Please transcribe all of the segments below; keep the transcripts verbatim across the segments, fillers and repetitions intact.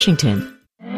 Washington.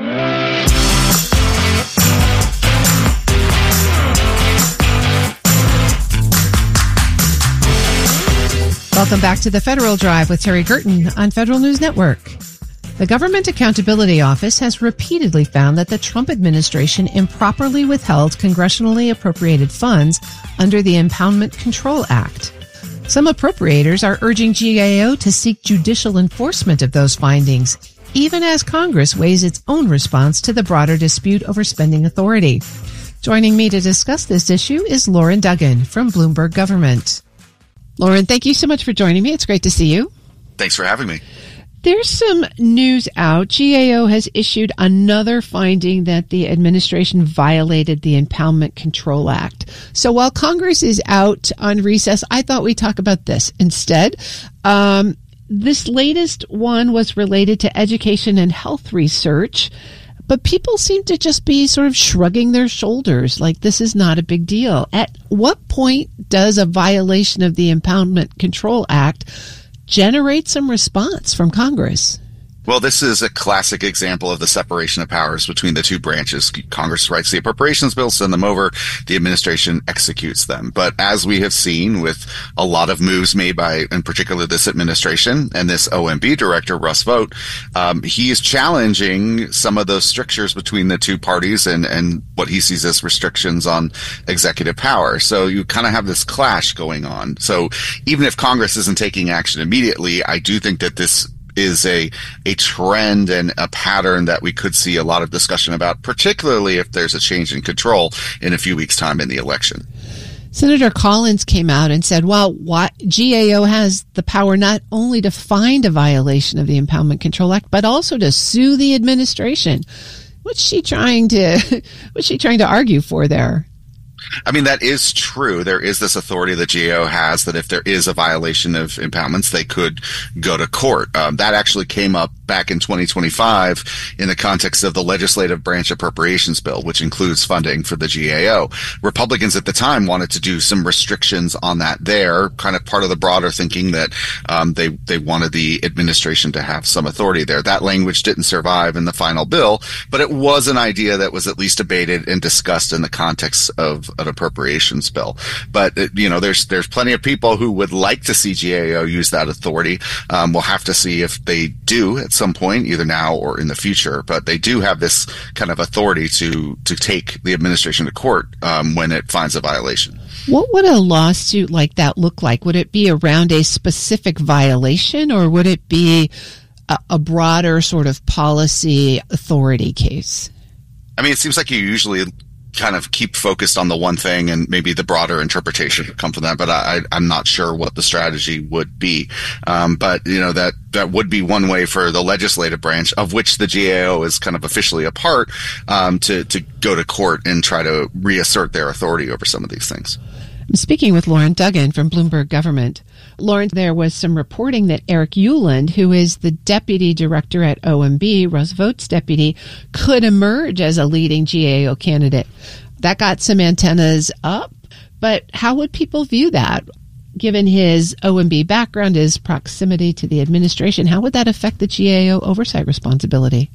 Welcome back to the Federal Drive with Terry Gerton on Federal News Network. The Government Accountability Office has repeatedly found that the Trump administration improperly withheld congressionally appropriated funds under the Impoundment Control Act. Some appropriators are urging G A O to seek judicial enforcement of those findings, even as Congress weighs its own response to the broader dispute over spending authority. Joining me to discuss this issue is Lauren Duggan from Bloomberg Government. Lauren, thank you so much for joining me. It's great to see you. Thanks for having me. There's some news out. G A O has issued another finding that the administration violated the Impoundment Control Act. So while Congress is out on recess, I thought we'd talk about this instead. Um, this latest one was related to education and health research, but people seem to just be sort of shrugging their shoulders like this is not a big deal. At what point does a violation of the Impoundment Control Act generate some response from Congress? Well, this is a classic example of the separation of powers between the two branches. Congress writes the appropriations bills, send them over, the administration executes them. But as we have seen with a lot of moves made by, in particular, this administration and this O M B director, Russ Vought, um, he is challenging some of those strictures between the two parties and, and what he sees as restrictions on executive power. So you kind of have this clash going on. So even if Congress isn't taking action immediately, I do think that this is a a trend and a pattern that we could see a lot of discussion about, particularly if there's a change in control in a few weeks' time in the election. Senator Collins came out and said, well, what, G A O has the power not only to find a violation of the Impoundment Control Act, but also to sue the administration. What's she trying to, what's she trying to argue for there? I mean, that is true. There is this authority that G A O has that if there is a violation of impoundments, they could go to court. Um, that actually came up back in twenty twenty-five in the context of the legislative branch appropriations bill, which includes funding for the G A O. Republicans at the time wanted to do some restrictions on that there, kind of part of the broader thinking that um, they, they wanted the administration to have some authority there. That language didn't survive in the final bill, but it was an idea that was at least debated and discussed in the context of an appropriations bill. But, you know, there's there's plenty of people who would like to see G A O use that authority. Um, we'll have to see if they do at some point, either now or in the future. But they do have this kind of authority to to take the administration to court um, when it finds a violation. What would a lawsuit like that look like? Would it be around a specific violation, or would it be a, a broader sort of policy authority case? I mean, it seems like you usually kind of keep focused on the one thing, and maybe the broader interpretation would come from that. But I, I'm not sure what the strategy would be. Um, but, you know, that, that would be one way for the legislative branch, of which the G A O is kind of officially a part, um, to, to go to court and try to reassert their authority over some of these things. I'm speaking with Lauren Duggan from Bloomberg Government. Lauren, there was some reporting that Eric Ueland, who is the deputy director at O M B, Russ Vaught's deputy, could emerge as a leading G A O candidate. That got some antennas up, but how would people view that? Given his O M B background, his proximity to the administration, how would that affect the G A O oversight responsibility?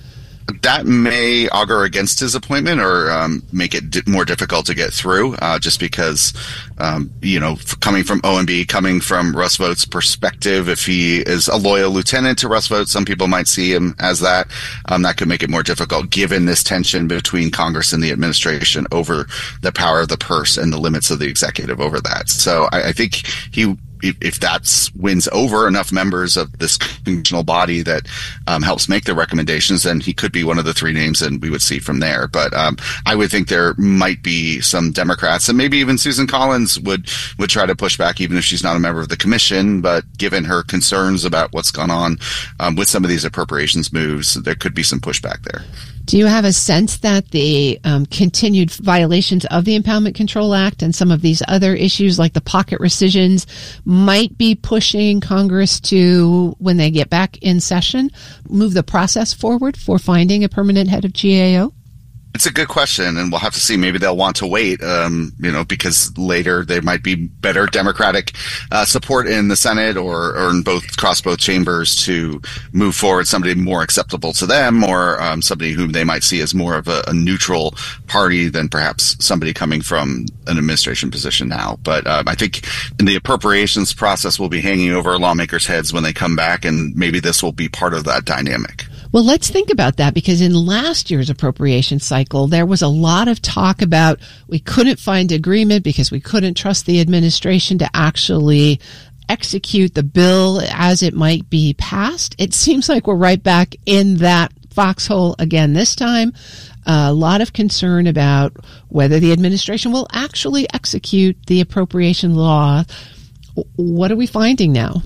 That may augur against his appointment or um, make it di- more difficult to get through, uh, just because, um, you know, f- coming from O M B, coming from Russ Vaught's perspective, if he is a loyal lieutenant to Russ Vought, some people might see him as that. Um, that could make it more difficult, given this tension between Congress and the administration over the power of the purse and the limits of the executive over that. So I, I think he... if that wins over enough members of this congressional body that um, helps make the recommendations, then he could be one of the three names, and we would see from there. But um, I would think there might be some Democrats, and maybe even Susan Collins would would try to push back, even if she's not a member of the commission. But given her concerns about what's gone on um, with some of these appropriations moves, there could be some pushback there. Do you have a sense that the um, continued violations of the Impoundment Control Act and some of these other issues like the pocket rescissions might be pushing Congress to, when they get back in session, move the process forward for finding a permanent head of G A O? It's a good question, and we'll have to see. Maybe they'll want to wait, um, you know, because later there might be better Democratic uh, support in the Senate or, or in both across both chambers to move forward somebody more acceptable to them, or um, somebody whom they might see as more of a, a neutral party than perhaps somebody coming from an administration position now. But um, I think in the appropriations process will be hanging over lawmakers' heads when they come back, and maybe this will be part of that dynamic. Well, let's think about that, because in last year's appropriation cycle, there was a lot of talk about we couldn't find agreement because we couldn't trust the administration to actually execute the bill as it might be passed. It seems like we're right back in that foxhole again this time. A lot of concern about whether the administration will actually execute the appropriation law. What are we finding now?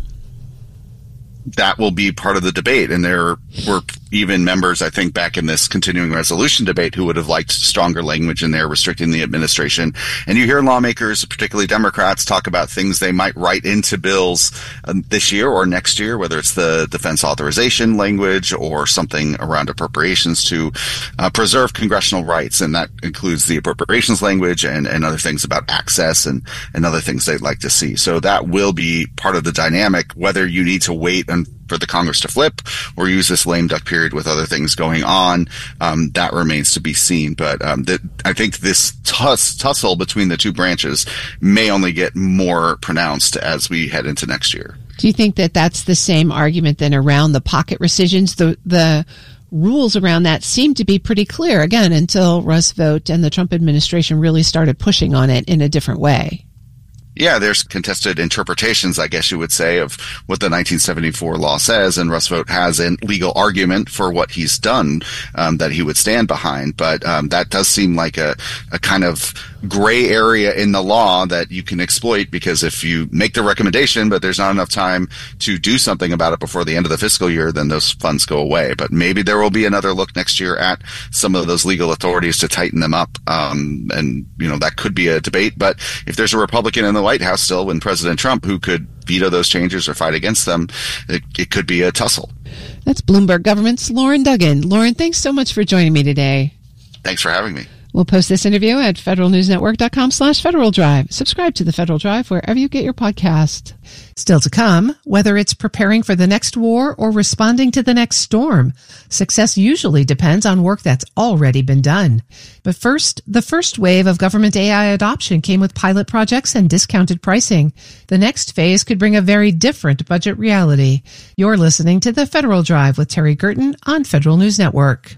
That will be part of the debate. And there were even members, I think, back in this continuing resolution debate who would have liked stronger language in there restricting the administration. And you hear lawmakers, particularly Democrats, talk about things they might write into bills um, this year or next year, whether it's the defense authorization language or something around appropriations to uh, preserve congressional rights. And that includes the appropriations language and, and other things about access and, and other things they'd like to see. So that will be part of the dynamic, whether you need to wait and for the Congress to flip or use this lame duck period with other things going on. Um, that remains to be seen. But um, that, I think this tuss, tussle between the two branches may only get more pronounced as we head into next year. Do you think that that's the same argument then around the pocket rescissions? The, the rules around that seem to be pretty clear, again, until Russ Vought and the Trump administration really started pushing on it in a different way. Yeah, there's contested interpretations, I guess you would say, of what the nineteen seventy-four law says, and Russ Vought has a legal argument for what he's done um, that he would stand behind. But um, that does seem like a, a kind of gray area in the law that you can exploit, because if you make the recommendation, but there's not enough time to do something about it before the end of the fiscal year, then those funds go away. But maybe there will be another look next year at some of those legal authorities to tighten them up. Um, and, you know, that could be a debate. But if there's a Republican in the White House still, when President Trump, who could veto those changes or fight against them, it, it could be a tussle. That's Bloomberg Government's Lauren Duggan. Lauren, thanks so much for joining me today. Thanks for having me. We'll post this interview at federalnewsnetwork.com slash Federal Drive. Subscribe to the Federal Drive wherever you get your podcast. Still to come, whether it's preparing for the next war or responding to the next storm, success usually depends on work that's already been done. But first, the first wave of government A I adoption came with pilot projects and discounted pricing. The next phase could bring a very different budget reality. You're listening to the Federal Drive with Terry Gerton on Federal News Network.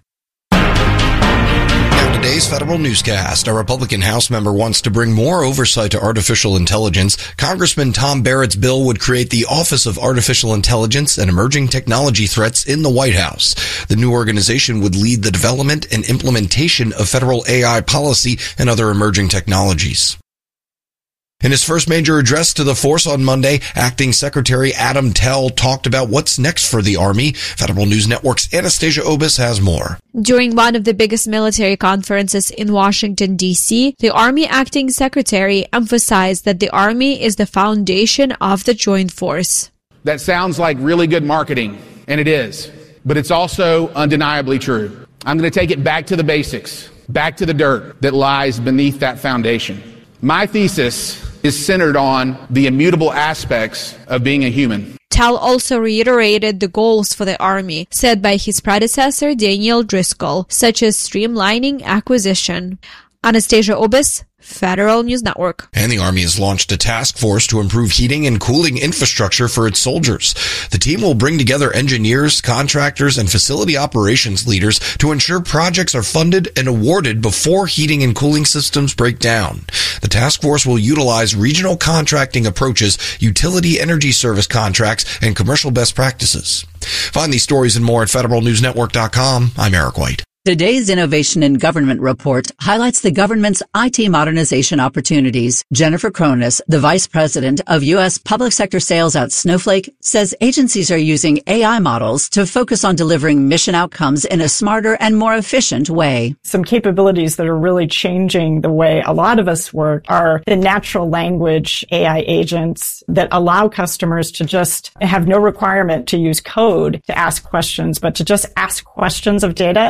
Today's Federal Newscast. A Republican House member wants to bring more oversight to artificial intelligence. Congressman Tom Barrett's bill would create the Office of Artificial Intelligence and Emerging Technology Threats in the White House. The new organization would lead the development and implementation of federal A I policy and other emerging technologies. In his first major address to the force on Monday, Acting Secretary Adam Tell talked about what's next for the Army. Federal News Network's Anastasia Obis has more. During one of the biggest military conferences in Washington, D C, the Army Acting Secretary emphasized that the Army is the foundation of the joint force. That sounds like really good marketing, and it is, but it's also undeniably true. I'm going to take it back to the basics, back to the dirt that lies beneath that foundation. My thesis is centered on the immutable aspects of being a human. Tell also reiterated the goals for the Army set by his predecessor Daniel Driscoll, such as streamlining acquisition. Anastasia Obis, Federal News Network. And the Army has launched a task force to improve heating and cooling infrastructure for its soldiers. The team will bring together engineers, contractors, and facility operations leaders to ensure projects are funded and awarded before heating and cooling systems break down. The task force will utilize regional contracting approaches, utility energy service contracts, and commercial best practices. Find these stories and more at federal news network dot com. I'm Eric White. Today's Innovation in Government report highlights the government's I T modernization opportunities. Jennifer Cronus, the Vice President of U S Public Sector Sales at Snowflake, says agencies are using A I models to focus on delivering mission outcomes in a smarter and more efficient way. Some capabilities that are really changing the way a lot of us work are the natural language A I agents that allow customers to just have no requirement to use code to ask questions, but to just ask questions of data and develop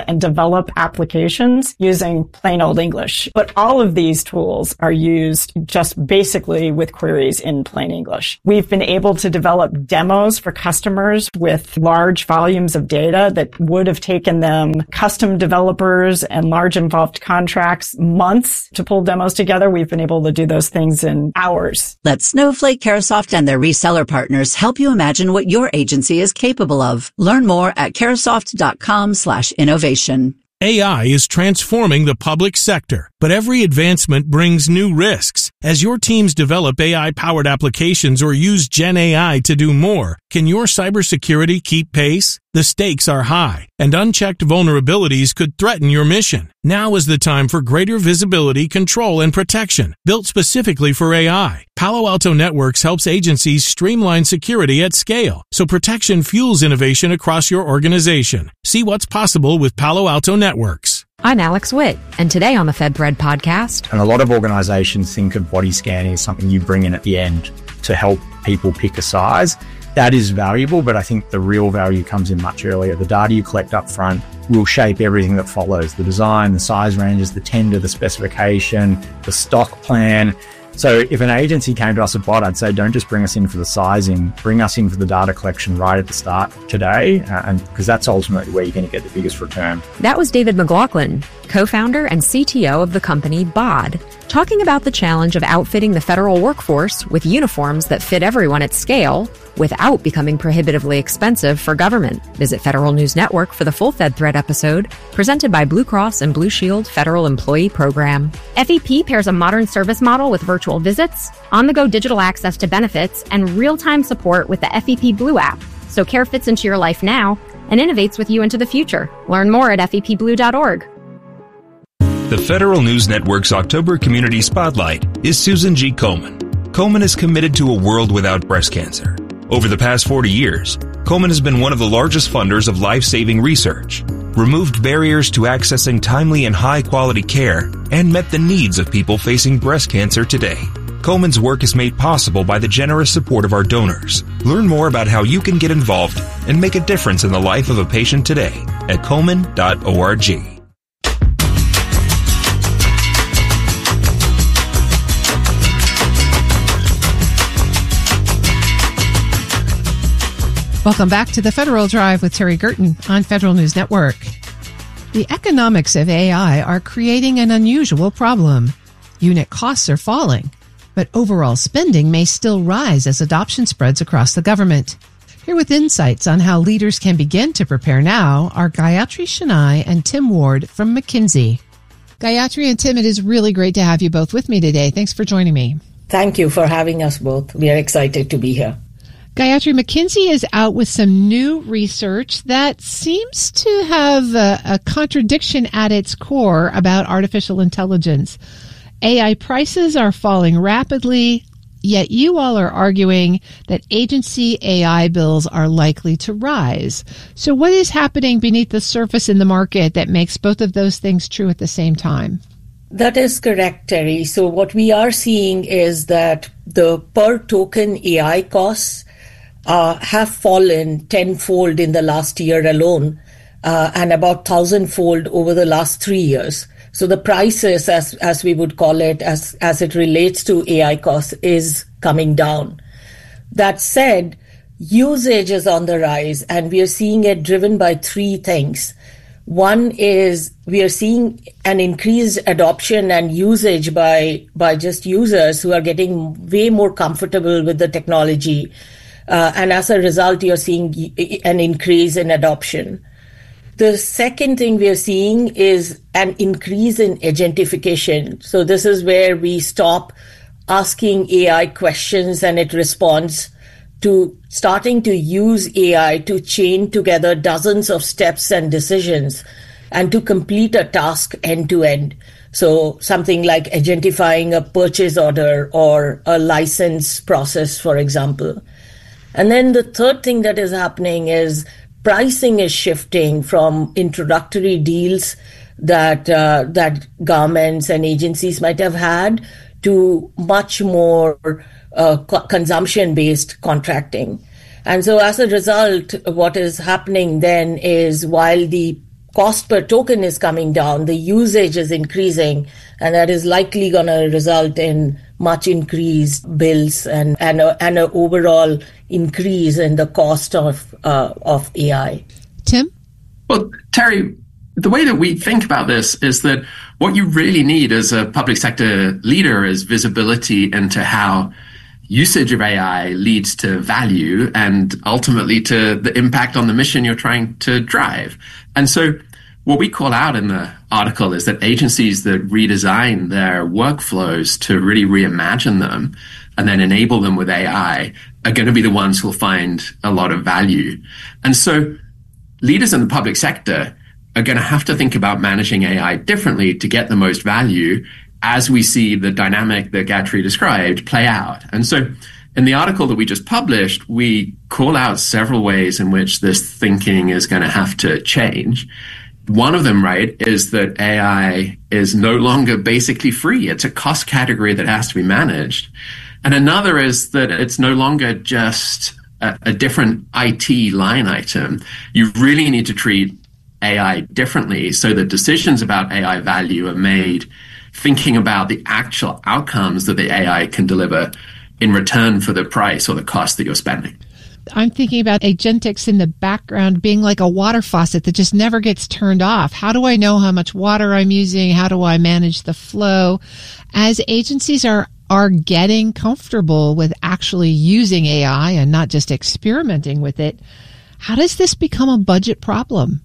develop applications using plain old English. But all of these tools are used just basically with queries in plain English. We've been able to develop demos for customers with large volumes of data that would have taken them custom developers and large involved contracts months to pull demos together. We've been able to do those things in hours. Let Snowflake, Carahsoft, and their reseller partners help you imagine what your agency is capable of. Learn more at Carahsoft.com slash innovation. A I is transforming the public sector, but every advancement brings new risks. As your teams develop A I-powered applications or use Gen A I to do more, can your cybersecurity keep pace? The stakes are high, and unchecked vulnerabilities could threaten your mission. Now is the time for greater visibility, control, and protection, built specifically for A I. Palo Alto Networks helps agencies streamline security at scale, so protection fuels innovation across your organization. See what's possible with Palo Alto Networks. I'm Alex Witt, and today on the FedBread podcast. And a lot of organizations think of body scanning as something you bring in at the end to help people pick a size. That is valuable, but I think the real value comes in much earlier. The data you collect up front will shape everything that follows: the design, the size ranges, the tender, the specification, the stock plan. So if an agency came to us at Bot, I'd say don't just bring us in for the sizing, bring us in for the data collection right at the start today, uh, and because that's ultimately where you're going to get the biggest return. That was David McLaughlin, co-founder and C T O of the company B O D, talking about the challenge of outfitting the federal workforce with uniforms that fit everyone at scale without becoming prohibitively expensive for government. Visit Federal News Network for the full FedThread episode, presented by Blue Cross and Blue Shield Federal Employee Program. F E P pairs a modern service model with virtual visits, on-the-go digital access to benefits, and real-time support with the F E P Blue app, so care fits into your life now and innovates with you into the future. Learn more at F E P blue dot org. The Federal News Network's October Community Spotlight is Susan G. Komen. Komen is committed to a world without breast cancer. Over the past forty years, Komen has been one of the largest funders of life-saving research, removed barriers to accessing timely and high-quality care, and met the needs of people facing breast cancer today. Komen's work is made possible by the generous support of our donors. Learn more about how you can get involved and make a difference in the life of a patient today at komen dot org. Welcome back to the Federal Drive with Terry Gerton on Federal News Network. The economics of A I are creating an unusual problem. Unit costs are falling, but overall spending may still rise as adoption spreads across the government. Here with insights on how leaders can begin to prepare now are Gayatri Shenoy and Tim Ward from McKinsey. Gayatri and Tim, it is really great to have you both with me today. Thanks for joining me. Thank you for having us both. We are excited to be here. Gayatri, McKinsey is out with some new research that seems to have a, a contradiction at its core about artificial intelligence. A I prices are falling rapidly, yet you all are arguing that agency A I bills are likely to rise. So what is happening beneath the surface in the market that makes both of those things true at the same time? That is correct, Terry. So what we are seeing is that the per token A I costs Uh, have fallen tenfold in the last year alone, uh, and about thousandfold over the last three years. So the prices, as as we would call it, as as it relates to A I costs, is coming down. That said, usage is on the rise, and we are seeing it driven by three things. One is we are seeing an increased adoption and usage by by just users who are getting way more comfortable with the technology. Uh, and as a result, you're seeing an increase in adoption. The second thing we are seeing is an increase in agentification. So this is where we stop asking A I questions and it responds to starting to use A I to chain together dozens of steps and decisions and to complete a task end to end. So something like agentifying a purchase order or a license process, for example. And then the third thing that is happening is pricing is shifting from introductory deals that uh, that governments and agencies might have had to much more uh, co- consumption-based contracting. And so as a result, what is happening then is while the cost per token is coming down, the usage is increasing, and that is likely going to result in much increased bills and and, a, and an overall increase in the cost of uh, of A I. Tim? Well, Terry, the way that we think about this is that what you really need as a public sector leader is visibility into how usage of A I leads to value and ultimately to the impact on the mission you're trying to drive. And so what we call out in the article is that agencies that redesign their workflows to really reimagine them and then enable them with A I are going to be the ones who will find a lot of value. And so leaders in the public sector are going to have to think about managing A I differently to get the most value as we see the dynamic that Gayatri described play out. And so in the article that we just published, we call out several ways in which this thinking is going to have to change. One of them, right, is that A I is no longer basically free. It's a cost category that has to be managed. And another is that it's no longer just a, a different I T line item. You really need to treat A I differently so that decisions about A I value are made thinking about the actual outcomes that the A I can deliver in return for the price or the cost that you're spending. I'm thinking about agentics in the background being like a water faucet that just never gets turned off. How do I know how much water I'm using? How do I manage the flow? As agencies are are getting comfortable with actually using A I and not just experimenting with it, how does this become a budget problem?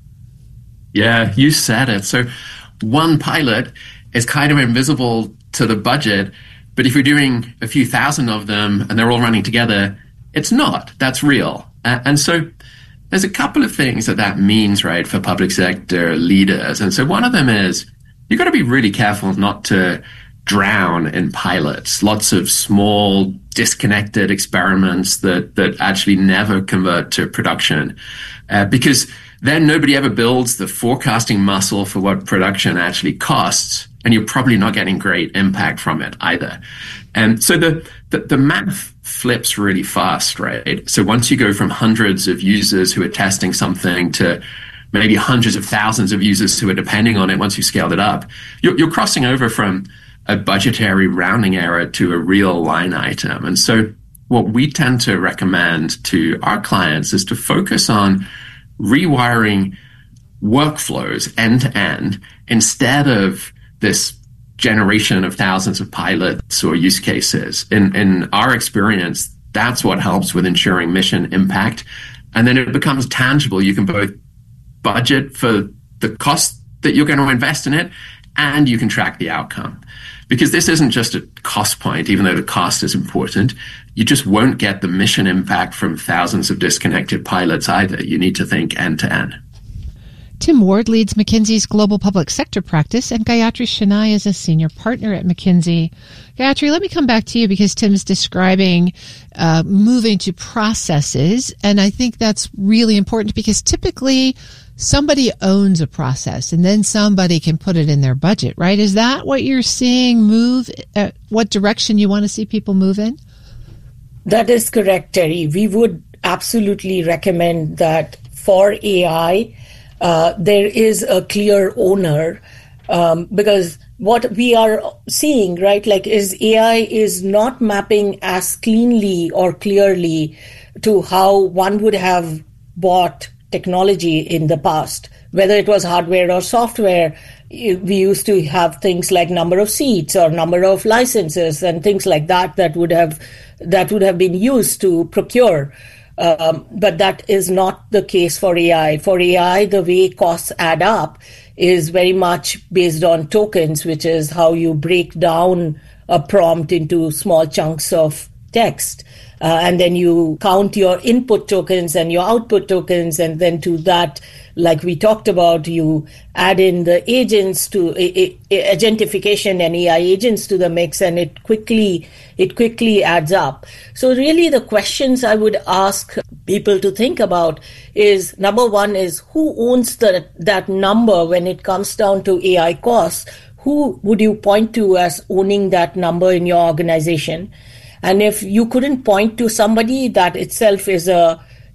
Yeah, you said it. So one pilot is kind of invisible to the budget, but if you're doing a few thousand of them and they're all running together, it's not. That's real. Uh, and so there's a couple of things that that means, right, for public sector leaders. And so one of them is you've got to be really careful not to drown in pilots, lots of small, disconnected experiments that, that actually never convert to production, uh, because then nobody ever builds the forecasting muscle for what production actually costs, and you're probably not getting great impact from it either. And so the, the, the math flips really fast, right? So once you go from hundreds of users who are testing something to maybe hundreds of thousands of users who are depending on it once you scaled it up, you're, you're crossing over from a budgetary rounding error to a real line item. And so what we tend to recommend to our clients is to focus on rewiring workflows end to end instead of this generation of thousands of pilots or use cases. In, in our experience, that's what helps with ensuring mission impact. And then it becomes tangible. You can both budget for the cost that you're going to invest in it, and you can track the outcome. Because this isn't just a cost point, even though the cost is important. You just won't get the mission impact from thousands of disconnected pilots either. You need to think end to end. Tim Ward leads McKinsey's global public sector practice, and Gayatri Shenoy is a senior partner at McKinsey. Gayatri, let me come back to you because Tim's describing uh, moving to processes, and I think that's really important because typically somebody owns a process and then somebody can put it in their budget, right? Is that what you're seeing move? Uh, what direction you want to see people move in? That is correct, Terry. We would absolutely recommend that for A I, uh, there is a clear owner, um, because what we are seeing, right, like is A I is not mapping as cleanly or clearly to how one would have bought technology in the past, whether it was hardware or software. We used to have things like number of seats or number of licenses and things like that that would have that would have been used to procure. Um, but that is not the case for A I. For A I, the way costs add up is very much based on tokens, which is how you break down a prompt into small chunks of text. Uh, and then you count your input tokens and your output tokens. And then to that, like we talked about, you add in the agents to a, a, agentification and A I agents to the mix, and it quickly, it quickly adds up. So really the questions I would ask people to think about is, number one is who owns the, that number when it comes down to A I costs? Who would you point to as owning that number in your organization? And if you couldn't point to somebody, that itself is a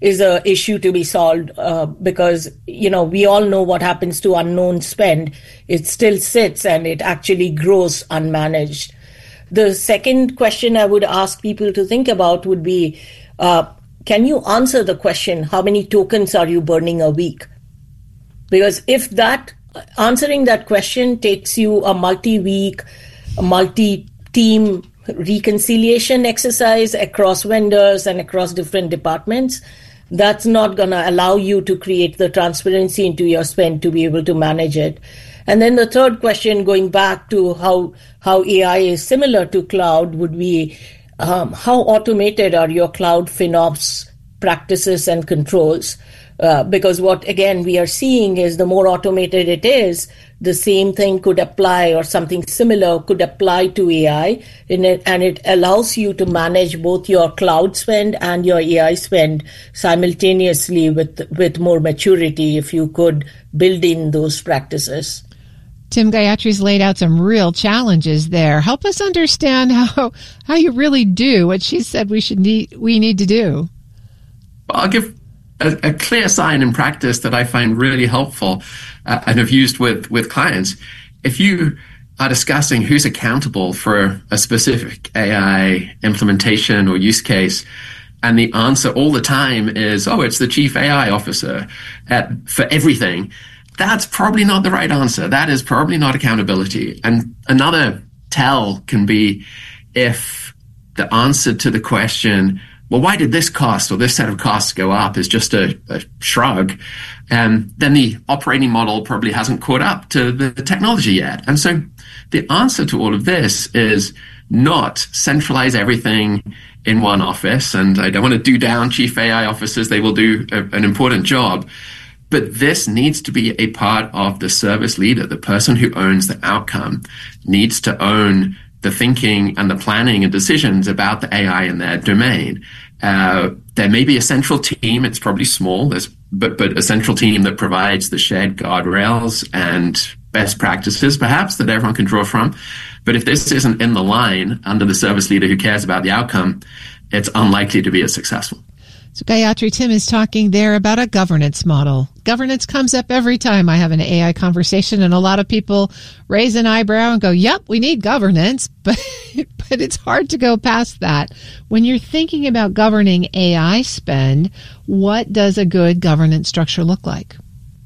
is a issue to be solved uh, because, you know, we all know what happens to unknown spend. It still sits and it actually grows unmanaged. The second question I would ask people to think about would be, uh, can you answer the question, how many tokens are you burning a week? Because if that, answering that question takes you a multi-week, a multi-team reconciliation exercise across vendors and across different departments, that's not going to allow you to create the transparency into your spend to be able to manage it. And then the third question, going back to how how A I is similar to cloud, would be um, how automated are your cloud FinOps practices and controls? Uh, because what, again, we are seeing is the more automated it is, the same thing could apply or something similar could apply to A I, in it, and it allows you to manage both your cloud spend and your A I spend simultaneously with, with more maturity if you could build in those practices. Tim Gayatri's laid out some real challenges there. Help us understand how how you really do what she said we should need we need to do. I'll give a, a clear sign in practice that I find really helpful uh, and have used with, with clients. If you are discussing who's accountable for a specific A I implementation or use case, and the answer all the time is, oh, it's the chief A I officer at, for everything, that's probably not the right answer. That is probably not accountability. And another tell can be if the answer to the question, well, why did this cost or this set of costs go up, is just a, a shrug, um, then the operating model probably hasn't caught up to the technology yet. And so the answer to all of this is not centralize everything in one office. And I don't want to do down chief A I officers. They will do a, an important job. But this needs to be a part of the service leader. The person who owns the outcome needs to own the thinking and the planning and decisions about the A I in their domain. Uh, there may be a central team. It's probably small, there's, but, but a central team that provides the shared guardrails and best practices, perhaps, that everyone can draw from. But if this isn't in the line under the service leader who cares about the outcome, it's unlikely to be as successful. So Gayatri, Tim is talking there about a governance model. Governance comes up every time I have an A I conversation, and a lot of people raise an eyebrow and go, yep, we need governance, but but it's hard to go past that. When you're thinking about governing A I spend, what does a good governance structure look like?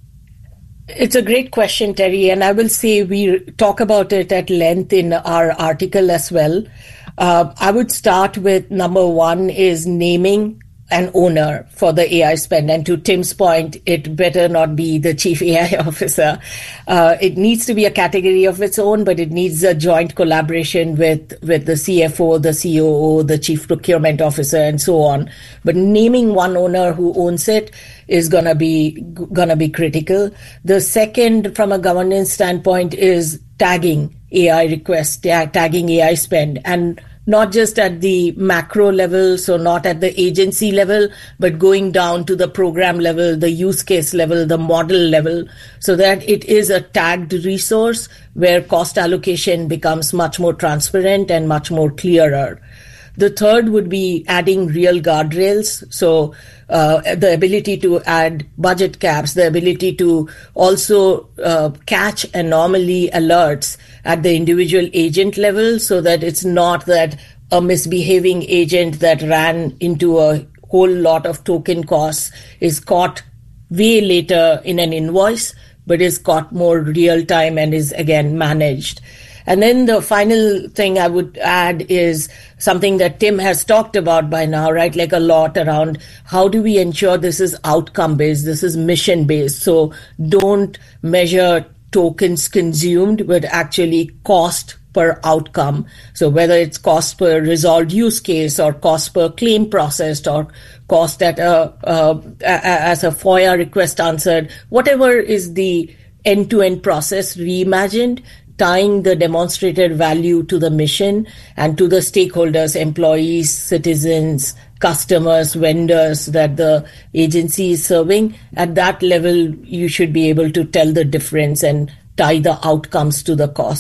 It's a great question, Terry, and I will say we talk about it at length in our article as well. Uh, I would start with number one is naming an owner for the A I spend. And to Tim's point, it better not be the chief A I officer. Uh, it needs to be a category of its own, but it needs a joint collaboration with, with the C F O, the C O O, the chief procurement officer, and so on. But naming one owner who owns it is gonna be, gonna be critical. The second, from a governance standpoint, is tagging A I requests, tag, tagging A I spend, and not just at the macro level, so not at the agency level, but going down to the program level, the use case level, the model level, so that it is a tagged resource where cost allocation becomes much more transparent and much more clearer. The third would be adding real guardrails. So uh, the ability to add budget caps, the ability to also uh, catch anomaly alerts at the individual agent level, so that it's not that a misbehaving agent that ran into a whole lot of token costs is caught way later in an invoice, but is caught more real time and is again managed. And then the final thing I would add is something that Tim has talked about by now, right? Like a lot around how do we ensure this is outcome based, this is mission based. So don't measure tokens consumed, but actually cost per outcome. So whether it's cost per resolved use case or cost per claim processed or cost at a, uh, as a FOIA request answered, whatever is the end-to-end process reimagined, tying the demonstrated value to the mission and to the stakeholders, employees, citizens, customers, vendors that the agency is serving. At that level, you should be able to tell the difference and tie the outcomes to the cost.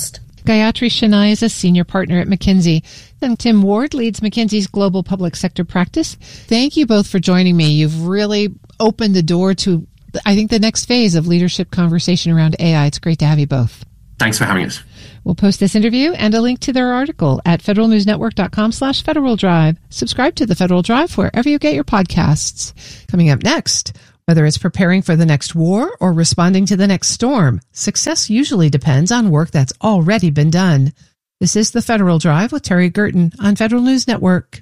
Gayatri Shenoy is a senior partner at McKinsey. And Tim Ward leads McKinsey's global public sector practice. Thank you both for joining me. You've really opened the door to, I think, the next phase of leadership conversation around A I. It's great to have you both. Thanks for having us. We'll post this interview and a link to their article at federalnewsnetwork.com slash Federal Drive. Subscribe to the Federal Drive wherever you get your podcasts. Coming up next, whether it's preparing for the next war or responding to the next storm, success usually depends on work that's already been done. This is the Federal Drive with Terry Gerton on Federal News Network.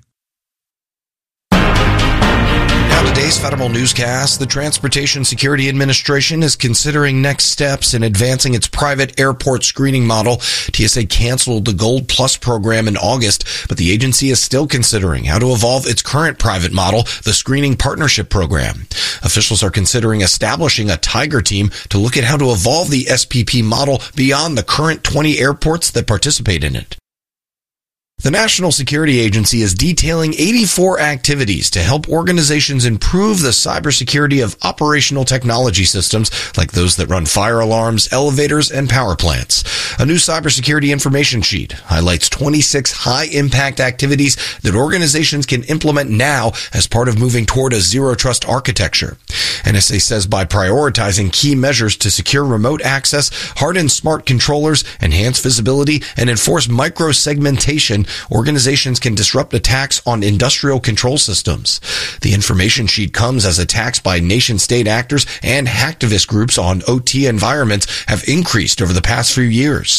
Now, today's Federal Newscast, the Transportation Security Administration is considering next steps in advancing its private airport screening model. T S A canceled the Gold Plus program in August, but the agency is still considering how to evolve its current private model, the Screening Partnership Program. Officials are considering establishing a Tiger team to look at how to evolve the S P P model beyond the current twenty airports that participate in it. The National Security Agency is detailing eighty-four activities to help organizations improve the cybersecurity of operational technology systems like those that run fire alarms, elevators, and power plants. A new cybersecurity information sheet highlights twenty-six high-impact activities that organizations can implement now as part of moving toward a zero-trust architecture. N S A says by prioritizing key measures to secure remote access, harden smart controllers, enhance visibility, and enforce micro-segmentation, organizations can disrupt attacks on industrial control systems. The information sheet comes as attacks by nation-state actors and hacktivist groups on O T environments have increased over the past few years.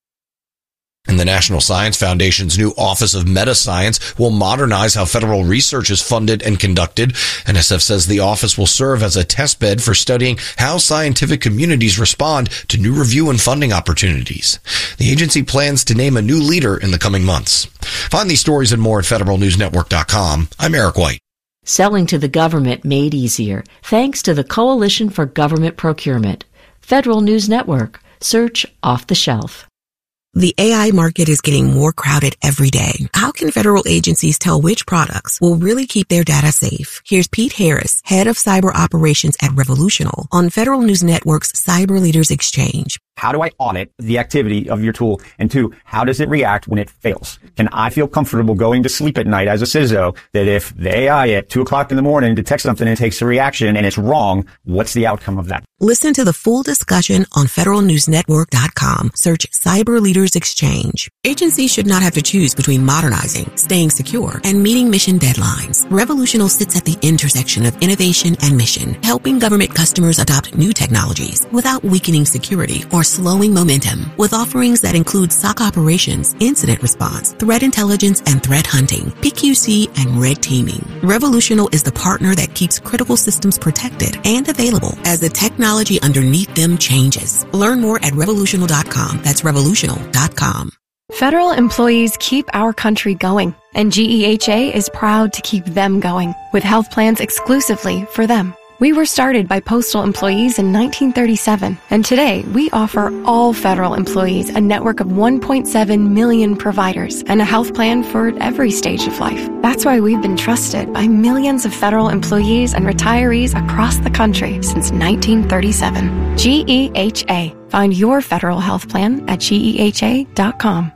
And the National Science Foundation's new Office of Meta-Science will modernize how federal research is funded and conducted. N S F says the office will serve as a testbed for studying how scientific communities respond to new review and funding opportunities. The agency plans to name a new leader in the coming months. Find these stories and more at federal news network dot com. I'm Eric White. Selling to the government made easier thanks to the Coalition for Government Procurement. Federal News Network. Search Off the Shelf. The A I market is getting more crowded every day. How can federal agencies tell which products will really keep their data safe? Here's Pete Harris, head of cyber operations at Revolutional, on Federal News Network's Cyber Leaders Exchange. How do I audit the activity of your tool? And two, how does it react when it fails? Can I feel comfortable going to sleep at night as a C I S O that if the A I at two o'clock in the morning detects something and takes a reaction and it's wrong, what's the outcome of that? Listen to the full discussion on federal news network dot com. Search Cyber Leaders Exchange. Agencies should not have to choose between modernizing, staying secure, and meeting mission deadlines. Revolutional sits at the intersection of innovation and mission, helping government customers adopt new technologies without weakening security or slowing momentum, with offerings that include S O C operations, incident response, threat intelligence, and threat hunting, P Q C, and red teaming. Revolutional is the partner that keeps critical systems protected and available as the technology underneath them changes. Learn more at revolutional dot com. That's revolutional dot com. Federal employees keep our country going, and G E H A is proud to keep them going with health plans exclusively for them. We were started by postal employees in nineteen thirty-seven, and today we offer all federal employees a network of one point seven million providers and a health plan for every stage of life. That's why we've been trusted by millions of federal employees and retirees across the country since nineteen thirty-seven. G E H A. Find your federal health plan at G E H A dot com.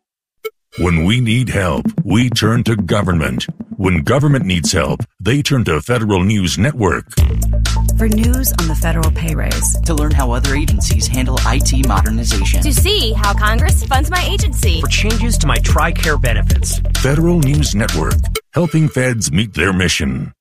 When we need help, we turn to government. When government needs help, they turn to Federal News Network. For news on the federal pay raise. To learn how other agencies handle I T modernization. To see how Congress funds my agency. For changes to my TRICARE benefits. Federal News Network, helping feds meet their mission.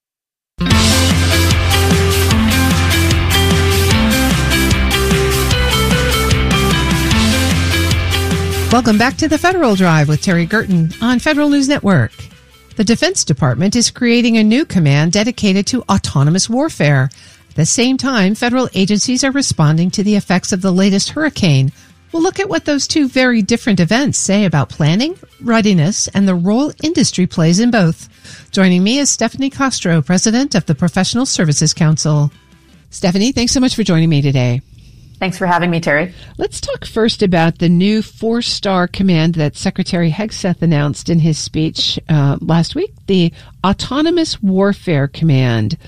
Welcome back to the Federal Drive with Terry Gerton on Federal News Network. The Defense Department is creating a new command dedicated to autonomous warfare. At the same time, federal agencies are responding to the effects of the latest hurricane. We'll look at what those two very different events say about planning, readiness, and the role industry plays in both. Joining me is Stephanie Castro, president of the Professional Services Council. Stephanie, thanks so much for joining me today. Thanks for having me, Terry. Let's talk first about the new four-star command that Secretary Hegseth announced in his speech uh, last week, the Autonomous Warfare Command.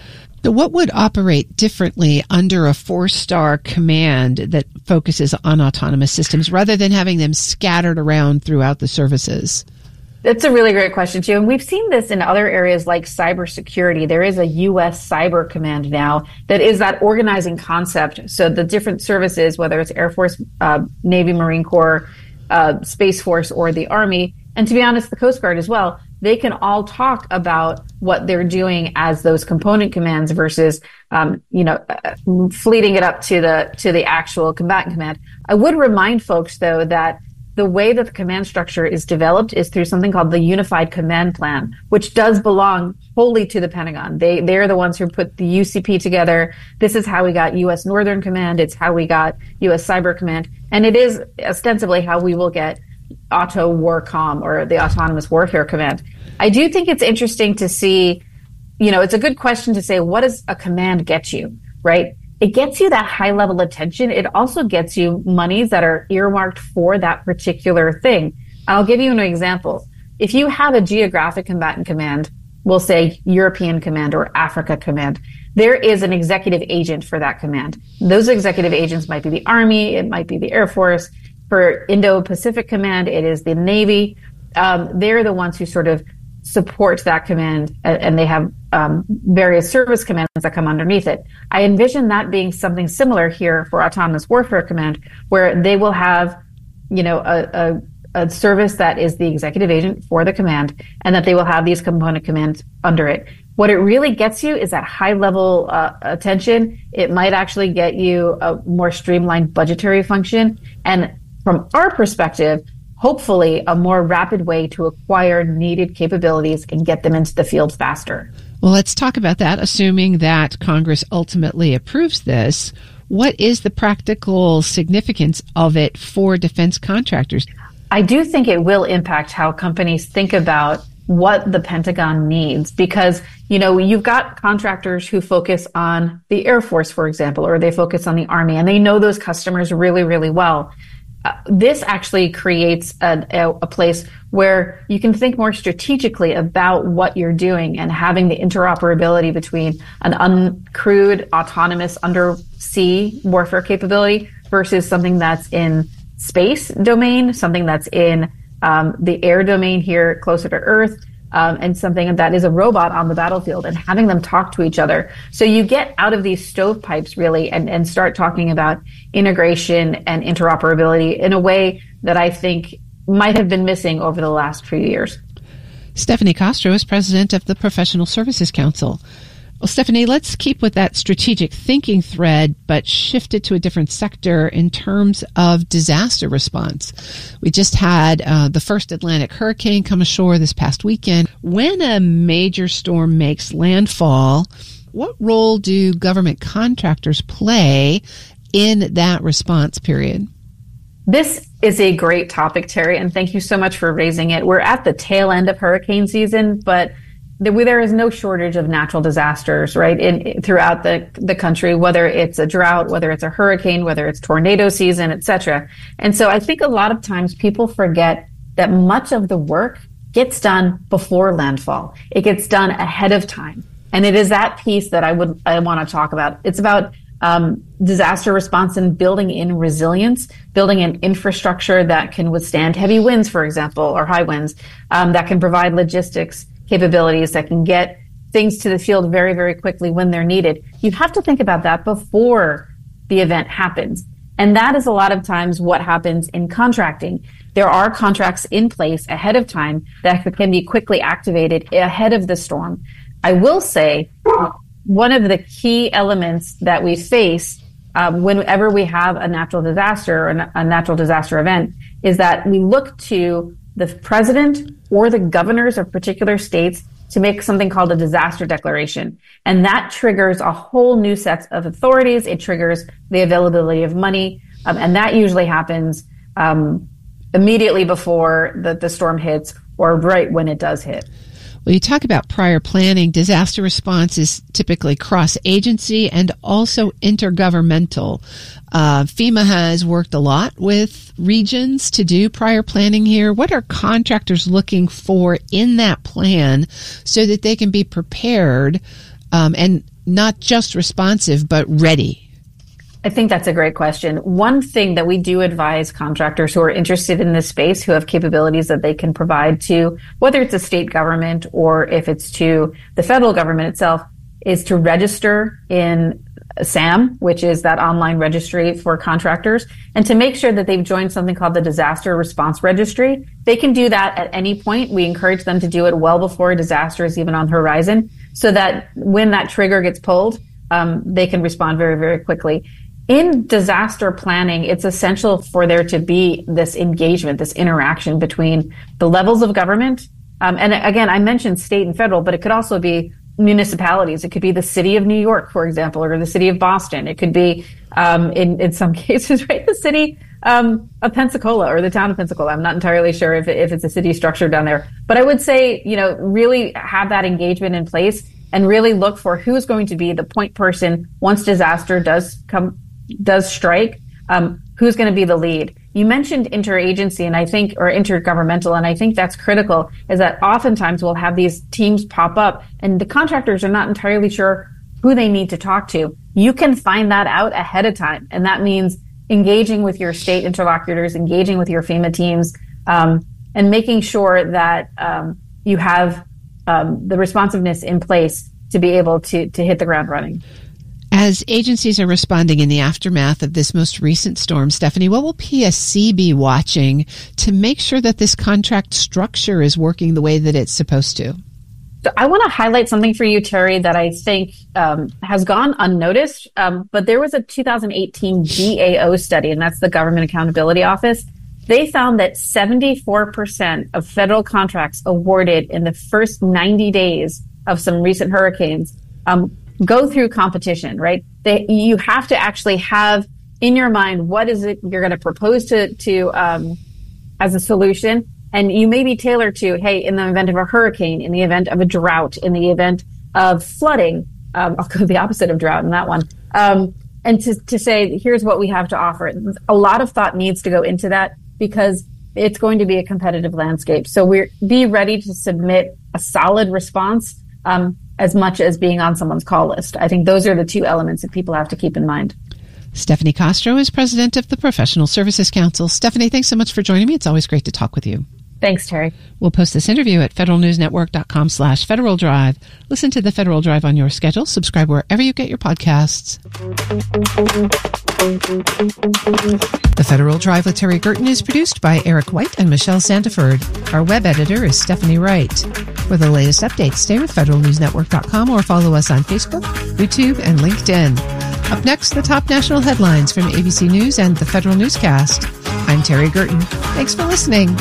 So what would operate differently under a four-star command that focuses on autonomous systems rather than having them scattered around throughout the services? That's a really great question, too. And we've seen this in other areas like cybersecurity. There is a U S Cyber Command now that is that organizing concept. So the different services, whether it's Air Force, uh, Navy, Marine Corps, uh, Space Force, or the Army, and to be honest, the Coast Guard as well, they can all talk about what they're doing as those component commands versus, um, you know, uh, fleeting it up to the to the actual combatant command. I would remind folks, though, that the way that the command structure is developed is through something called the Unified Command Plan, which does belong wholly to the Pentagon. They they're the ones who put the U C P together. This is how we got U S Northern Command. It's how we got U S Cyber Command, and it is ostensibly how we will get Auto Warcom or the Autonomous Warfare Command. I do think it's interesting to see, you know, it's a good question to say, what does a command get you, right? It gets you that high level attention. It also gets you monies that are earmarked for that particular thing. I'll give you an example. If you have a geographic combatant command, we'll say European Command or Africa Command, there is an executive agent for that command. Those executive agents might be the Army, it might be the Air Force. For Indo-Pacific Command, it is the Navy. Um, they're the ones who sort of support that command, and they have um, various service commands that come underneath it. I envision that being something similar here for Autonomous Warfare Command, where they will have, you know, a, a, a service that is the executive agent for the command, and that they will have these component commands under it. What it really gets you is that high-level uh, attention. It might actually get you a more streamlined budgetary function, and from our perspective, hopefully a more rapid way to acquire needed capabilities and get them into the field faster. Well, let's talk about that, assuming that Congress ultimately approves this. What is the practical significance of it for defense contractors? I do think it will impact how companies think about what the Pentagon needs, because, you know, you've got contractors who focus on the Air Force, for example, or they focus on the Army, and they know those customers really, really well. Uh, this actually creates a, a, a place where you can think more strategically about what you're doing and having the interoperability between an uncrewed, autonomous undersea warfare capability versus something that's in space domain, something that's in um, the air domain here closer to Earth, um, and something that is a robot on the battlefield, and having them talk to each other. So you get out of these stovepipes really and, and start talking about integration and interoperability in a way that I think might have been missing over the last few years. Stephanie Castro is president of the Professional Services Council. Well, Stephanie, let's keep with that strategic thinking thread, but shift it to a different sector in terms of disaster response. We just had uh, the first Atlantic hurricane come ashore this past weekend. When a major storm makes landfall, what role do government contractors play in that response period? This is a great topic, Terry, and thank you so much for raising it. We're at the tail end of hurricane season, but there is no shortage of natural disasters, right, in, throughout the, the country, whether it's a drought, whether it's a hurricane, whether it's tornado season, et cetera. And so I think a lot of times people forget that much of the work gets done before landfall. It gets done ahead of time. And it is that piece that I would I want to talk about. It's about um, disaster response and building in resilience, building in infrastructure that can withstand heavy winds, for example, or high winds, um, that can provide logistics capabilities, that can get things to the field very, very quickly when they're needed. You have to think about that before the event happens. And that is a lot of times what happens in contracting. There are contracts in place ahead of time that can be quickly activated ahead of the storm. I will say one of the key elements that we face um, whenever we have a natural disaster or a natural disaster event is that we look to the president or the governors of particular states to make something called a disaster declaration. And that triggers a whole new set of authorities. It triggers the availability of money. Um, and that usually happens um, immediately before the, the storm hits or right when it does hit. Well, you talk about prior planning. Disaster response is typically cross-agency and also intergovernmental. Uh, FEMA has worked a lot with regions to do prior planning here. What are contractors looking for in that plan so that they can be prepared um, and not just responsive, but ready? I think that's a great question. One thing that we do advise contractors who are interested in this space, who have capabilities that they can provide to, whether it's a state government or if it's to the federal government itself, is to register in SAM, which is that online registry for contractors, and to make sure that they've joined something called the Disaster Response Registry. They can do that at any point. We encourage them to do it well before a disaster is even on the horizon, so that when that trigger gets pulled, um, they can respond very, very quickly. In disaster planning, it's essential for there to be this engagement, this interaction between the levels of government. Um, and again, I mentioned state and federal, but it could also be municipalities. It could be the city of New York, for example, or the city of Boston. It could be, um, in, in some cases, right, the city um, of Pensacola or the town of Pensacola. I'm not entirely sure if, if it's a city structure down there. But I would say, you know, really have that engagement in place and really look for who's going to be the point person once disaster does come does strike, um, who's going to be the lead. You mentioned interagency and I think, or intergovernmental, and I think that's critical, is that oftentimes we'll have these teams pop up and the contractors are not entirely sure who they need to talk to. You can find that out ahead of time. And that means engaging with your state interlocutors, engaging with your FEMA teams, um, and making sure that, um, you have, um, the responsiveness in place to be able to, to hit the ground running. As agencies are responding in the aftermath of this most recent storm, Stephanie, what will P S C be watching to make sure that this contract structure is working the way that it's supposed to? So I want to highlight something for you, Terry, that I think um, has gone unnoticed. Um, but there was a two thousand eighteen G A O study, and that's the Government Accountability Office. They found that seventy-four percent of federal contracts awarded in the first ninety days of some recent hurricanes um, go through competition, right? They, you have to actually have in your mind, what is it you're going to propose to, to, um, as a solution? And you may be tailored to, hey, in the event of a hurricane, in the event of a drought, in the event of flooding, um, I'll go the opposite of drought in that one. Um, and to, to say, here's what we have to offer. A lot of thought needs to go into that because it's going to be a competitive landscape. So we're, be ready to submit a solid response, um, as much as being on someone's call list. I think those are the two elements that people have to keep in mind. Stephanie Castro is president of the Professional Services Council. Stephanie, thanks so much for joining me. It's always great to talk with you. Thanks, Terry. We'll post this interview at federalnewsnetwork.com slash Federal Drive. Listen to the Federal Drive on your schedule. Subscribe wherever you get your podcasts. The Federal Drive with Terry Gerton is produced by Eric White and Michelle Santaford. Our web editor is Stephanie Wright. For the latest updates, stay with federal news network dot com or follow us on Facebook, YouTube, and LinkedIn. Up next, the top national headlines from A B C News and the Federal Newscast. I'm Terry Gerton. Thanks for listening.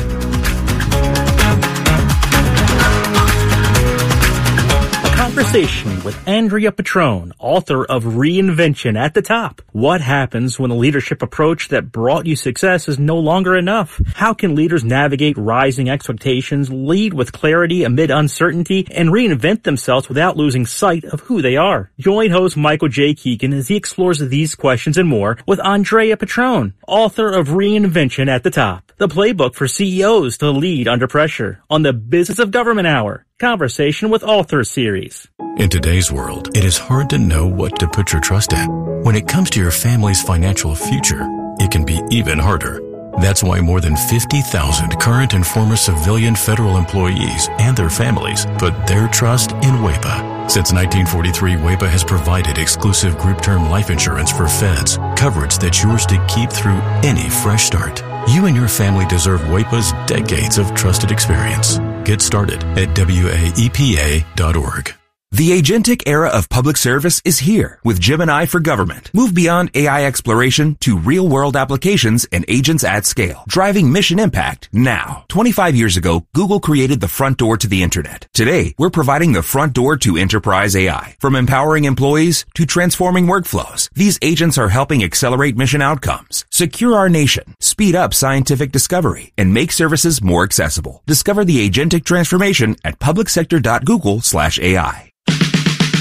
Conversation with Andrea Petrone, author of Reinvention at the Top. What happens when a leadership approach that brought you success is no longer enough? How can leaders navigate rising expectations, lead with clarity amid uncertainty, and reinvent themselves without losing sight of who they are? Join host Michael J. Keegan as he explores these questions and more with Andrea Petrone, author of Reinvention at the Top, the playbook for C E Os to lead under pressure, on the Business of Government Hour. Conversation with Author series. In today's world, it is hard to know what to put your trust in. When it comes to your family's financial future, it can be even harder. That's why more than fifty thousand current and former civilian federal employees and their families put their trust in WAEPA. Since nineteen forty-three, WAEPA has provided exclusive group term life insurance for feds, coverage that's yours to keep through any fresh start. You and your family deserve WAEPA's decades of trusted experience. Get started at W A E P A dot org. The agentic era of public service is here with Gemini for Government. Move beyond A I exploration to real-world applications and agents at scale, driving mission impact now. twenty-five years ago, Google created the front door to the internet. Today, we're providing the front door to enterprise A I. From empowering employees to transforming workflows, these agents are helping accelerate mission outcomes, secure our nation, speed up scientific discovery, and make services more accessible. Discover the agentic transformation at publicsector dot google slash A I.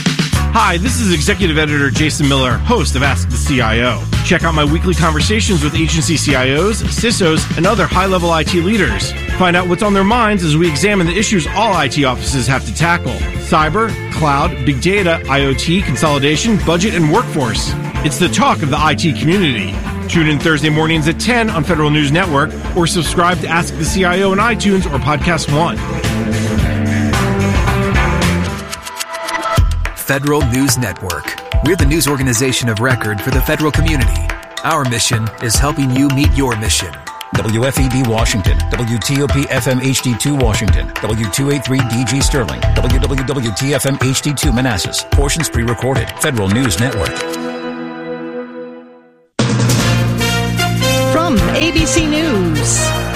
Hi, this is Executive Editor Jason Miller, host of Ask the C I O. Check out my weekly conversations with agency C I Os, C I S Os, and other high-level I T leaders. Find out what's on their minds as we examine the issues all I T offices have to tackle. Cyber, cloud, big data, I O T, consolidation, budget, and workforce. It's the talk of the I T community. Tune in Thursday mornings at ten on Federal News Network or subscribe to Ask the C I O on iTunes or Podcast One. Federal News Network. We're the news organization of record for the federal community. Our mission is helping you meet your mission. W F E B Washington, W T O P F M H D two Washington, W two eighty-three D G Sterling, W W W T F M H D two Manassas. Portions pre-recorded. Federal News Network. From A B C News,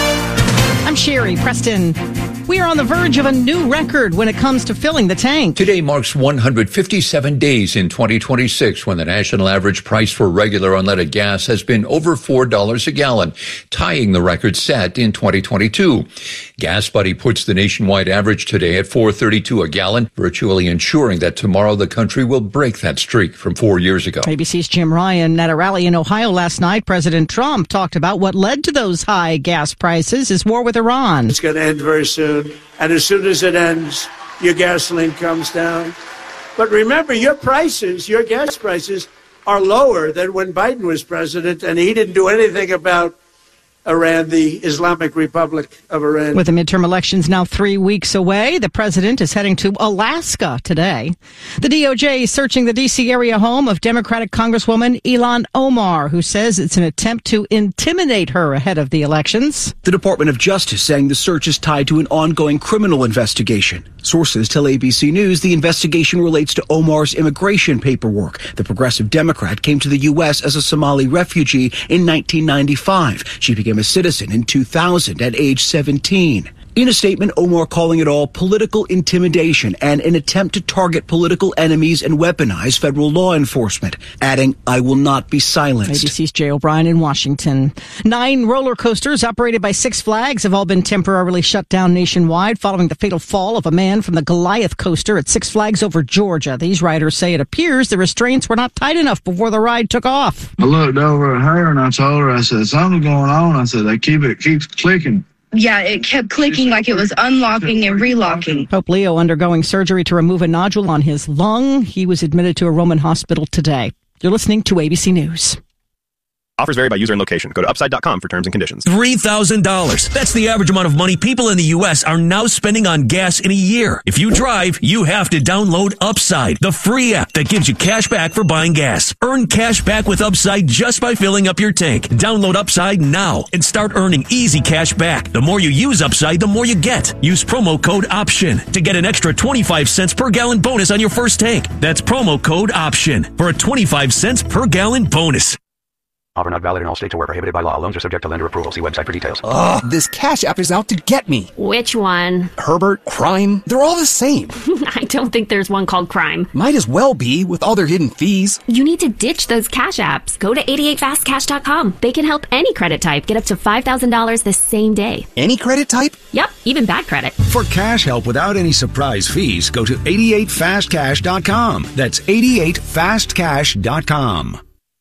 I'm Sherry Preston. We are on the verge of a new record when it comes to filling the tank. Today marks one hundred fifty-seven days in twenty twenty-six when the national average price for regular unleaded gas has been over four dollars a gallon, tying the record set in twenty twenty-two. GasBuddy puts the nationwide average today at four dollars and thirty-two cents a gallon, virtually ensuring that tomorrow the country will break that streak from four years ago. A B C's Jim Ryan. At a rally in Ohio last night, President Trump talked about what led to those high gas prices, his war with Iran. It's going to end very soon. And as soon as it ends, your gasoline comes down. But remember, your prices, your gas prices, are lower than when Biden was president, and he didn't do anything about Iran, the Islamic Republic of Iran. With the midterm elections now three weeks away, the president is heading to Alaska today. The D O J is searching the D C area home of Democratic Congresswoman Ilhan Omar, who says it's an attempt to intimidate her ahead of the elections. The Department of Justice saying the search is tied to an ongoing criminal investigation. Sources tell A B C News the investigation relates to Omar's immigration paperwork. The progressive Democrat came to the U S as a Somali refugee in nineteen ninety-five. She became a citizen in two thousand at age seventeen. In a statement, Omar calling it all political intimidation and an attempt to target political enemies and weaponize federal law enforcement, adding, "I will not be silenced." A B C's Jay O'Brien in Washington. Nine roller coasters operated by Six Flags have all been temporarily shut down nationwide following the fatal fall of a man from the Goliath coaster at Six Flags over Georgia. These riders say it appears the restraints were not tight enough before the ride took off. I looked over at her and I told her, I said, "Something's going on." I said, "They keep it keeps clicking." Yeah, it kept clicking like it was unlocking and relocking. Pope Leo undergoing surgery to remove a nodule on his lung. He was admitted to a Roman hospital today. You're listening to A B C News. Offers vary by user and location. Go to upside dot com for terms and conditions. three thousand dollars. That's the average amount of money people in the U S are now spending on gas in a year. If you drive, you have to download Upside, the free app that gives you cash back for buying gas. Earn cash back with Upside just by filling up your tank. Download Upside now and start earning easy cash back. The more you use Upside, the more you get. Use promo code OPTION to get an extra twenty-five cents per gallon bonus on your first tank. That's promo code OPTION for a twenty-five cents per gallon bonus. Offer not valid in all states or where prohibited by law. Loans are subject to lender approval. See website for details. Ugh, this Cash App is out to get me. Which one? Herbert, Crime, they're all the same. I don't think there's one called Crime. Might as well be, with all their hidden fees. You need to ditch those Cash Apps. Go to eighty-eight fast cash dot com. They can help any credit type get up to five thousand dollars the same day. Any credit type? Yep, even bad credit. For cash help without any surprise fees, go to eighty-eight fast cash dot com. That's eighty-eight fast cash dot com.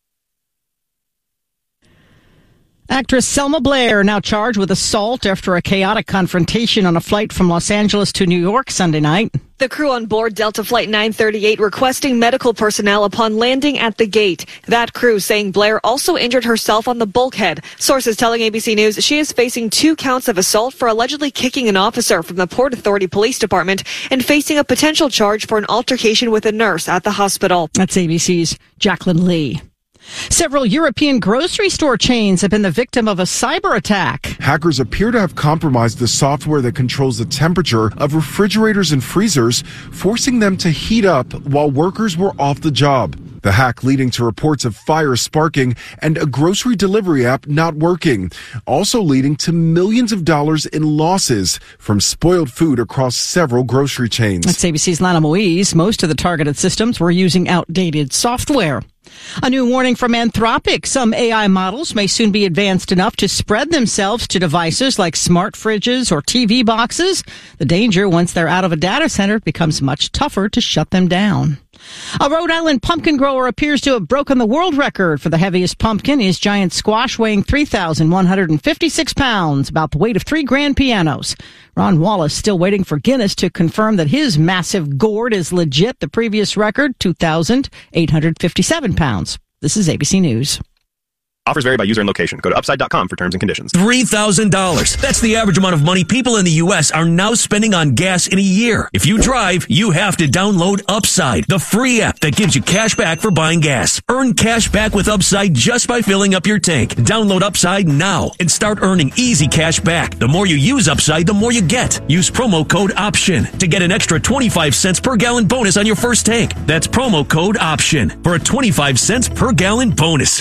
Actress Selma Blair now charged with assault after a chaotic confrontation on a flight from Los Angeles to New York Sunday night. The crew on board Delta Flight nine thirty-eight requesting medical personnel upon landing at the gate. That crew saying Blair also injured herself on the bulkhead. Sources telling A B C News she is facing two counts of assault for allegedly kicking an officer from the Port Authority Police Department and facing a potential charge for an altercation with a nurse at the hospital. That's A B C's Jacqueline Lee. Several European grocery store chains have been the victim of a cyber attack. Hackers appear to have compromised the software that controls the temperature of refrigerators and freezers, forcing them to heat up while workers were off the job. The hack leading to reports of fires sparking and a grocery delivery app not working, also leading to millions of dollars in losses from spoiled food across several grocery chains. That's A B C's Lana Moise. Most of the targeted systems were using outdated software. A new warning from Anthropic. Some A I models may soon be advanced enough to spread themselves to devices like smart fridges or T V boxes. The danger, once they're out of a data center, becomes much tougher to shut them down. A Rhode Island pumpkin grower appears to have broken the world record for the heaviest pumpkin. His giant squash weighing three thousand one hundred fifty-six pounds, about the weight of three grand pianos. Ron Wallace still waiting for Guinness to confirm that his massive gourd is legit. The previous record, two thousand eight hundred fifty-seven pounds. This is A B C News. Offers vary by user and location. Go to upside dot com for terms and conditions. three thousand dollars. That's the average amount of money people in the U S are now spending on gas in a year. If you drive, you have to download Upside, the free app that gives you cash back for buying gas. Earn cash back with Upside just by filling up your tank. Download Upside now and start earning easy cash back. The more you use Upside, the more you get. Use promo code OPTION to get an extra twenty-five cents per gallon bonus on your first tank. That's promo code OPTION for a twenty-five cents per gallon bonus.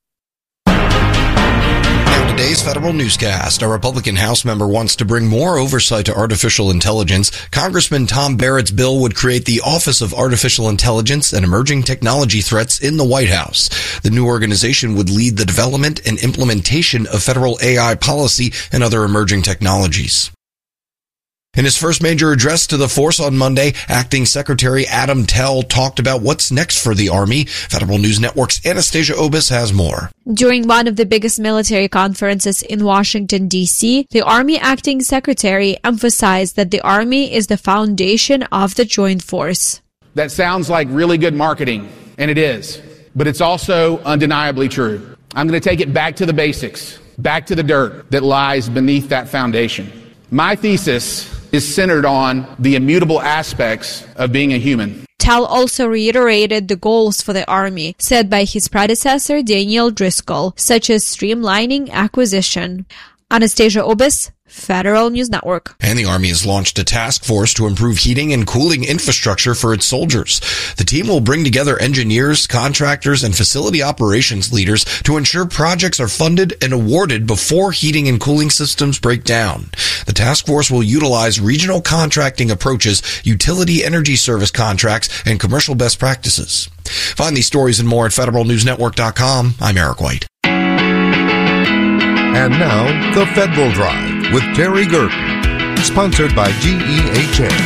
Today's Federal Newscast. A Republican House member wants to bring more oversight to artificial intelligence. Congressman Tom Barrett's bill would create the Office of Artificial Intelligence and Emerging Technology Threats in the White House. The new organization would lead the development and implementation of federal A I policy and other emerging technologies. In his first major address to the force on Monday, Acting Secretary Adam Tell talked about what's next for the Army. Federal News Network's Anastasia Obis has more. During one of the biggest military conferences in Washington, D C, the Army Acting Secretary emphasized that the Army is the foundation of the joint force. That sounds like really good marketing, and it is, but it's also undeniably true. I'm going to take it back to the basics, back to the dirt that lies beneath that foundation. My thesis is centered on the immutable aspects of being a human. Tell also reiterated the goals for the Army set by his predecessor Daniel Driscoll, such as streamlining acquisition. Anastasia Obis, Federal News Network. And the Army has launched a task force to improve heating and cooling infrastructure for its soldiers. The team will bring together engineers, contractors, and facility operations leaders to ensure projects are funded and awarded before heating and cooling systems break down. The task force will utilize regional contracting approaches, utility energy service contracts, and commercial best practices. Find these stories and more at federal news network dot com. I'm Eric White. And now, The Federal Drive with Terry Gerton, sponsored by G E H A.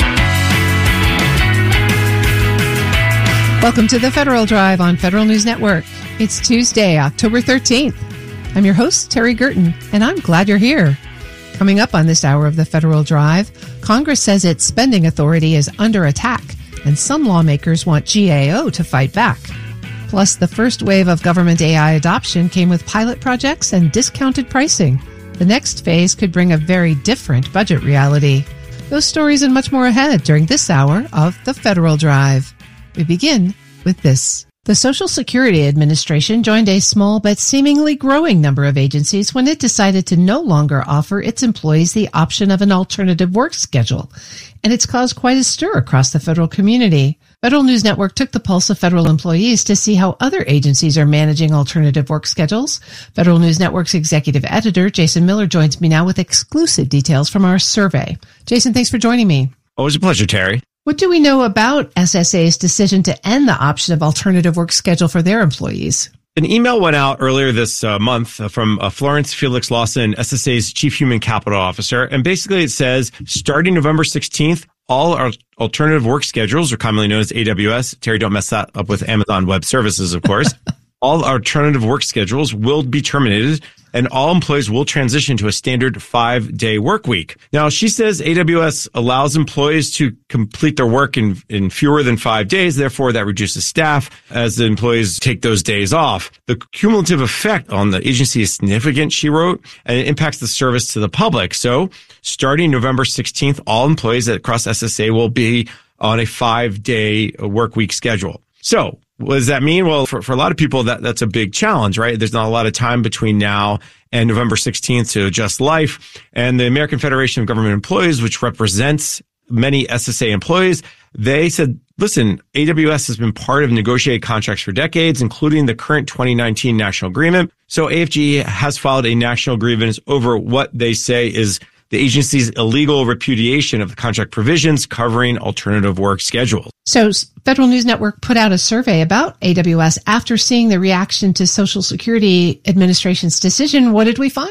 Welcome to The Federal Drive on Federal News Network. It's Tuesday, October thirteenth. I'm your host, Terry Gerton, and I'm glad you're here. Coming up on this hour of The Federal Drive, Congress says its spending authority is under attack, and some lawmakers want G A O to fight back. Plus, the first wave of government A I adoption came with pilot projects and discounted pricing. The next phase could bring a very different budget reality. Those stories and much more ahead during this hour of The Federal Drive. We begin with this. The Social Security Administration joined a small but seemingly growing number of agencies when it decided to no longer offer its employees the option of an alternative work schedule. And it's caused quite a stir across the federal community. Federal News Network took the pulse of federal employees to see how other agencies are managing alternative work schedules. Federal News Network's executive editor, Jason Miller, joins me now with exclusive details from our survey. Jason, thanks for joining me. Always a pleasure, Terry. What do we know about S S A's decision to end the option of alternative work schedule for their employees? An email went out earlier this uh, month uh, from uh, Florence Felix Lawson, S S A's Chief Human Capital Officer. And basically it says, starting November sixteenth, all our alternative work schedules, or commonly known as A W S, Terry, don't mess that up with Amazon Web Services, of course, all alternative work schedules will be terminated and all employees will transition to a standard five-day work week. Now, she says A W S allows employees to complete their work in, in fewer than five days. Therefore, that reduces staff as the employees take those days off. The cumulative effect on the agency is significant, she wrote, and it impacts the service to the public. So starting November sixteenth, all employees across S S A will be on a five-day work week schedule. So what does that mean? Well, for, for a lot of people, that, that's a big challenge, right? There's not a lot of time between now and November sixteenth to adjust life. And the American Federation of Government Employees, which represents many S S A employees, they said, listen, A W S has been part of negotiated contracts for decades, including the current twenty nineteen national agreement. So A F G E has filed a national grievance over what they say is the agency's illegal repudiation of the contract provisions covering alternative work schedules. So Federal News Network put out a survey about A W S after seeing the reaction to Social Security Administration's decision. What did we find?